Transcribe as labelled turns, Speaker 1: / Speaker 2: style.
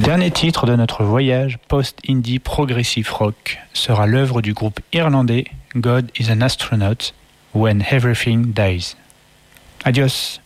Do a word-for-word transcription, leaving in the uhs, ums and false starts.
Speaker 1: dernier titre de notre voyage post-indie progressive rock sera l'œuvre du groupe irlandais God is an Astronaut, When Everything Dies. Adios.